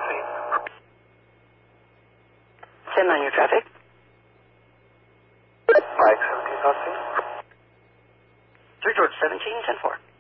scene. 10 on your traffic. Mike 17 cross scene. 3 George 17, 10-4.